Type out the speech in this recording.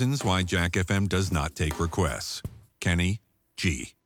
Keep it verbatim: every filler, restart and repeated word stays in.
reasons why Jack F M does not take requests. Kenny G.